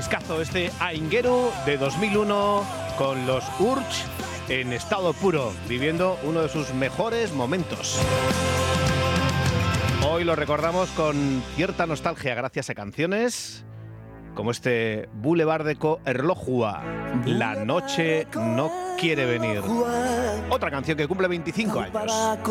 Discazo este Aingeru de 2001 con los Urge en estado puro, viviendo uno de sus mejores momentos. Hoy lo recordamos con cierta nostalgia gracias a canciones como este Boulevardeko Erlojua, La noche no quiere venir. Otra canción que cumple 25 años.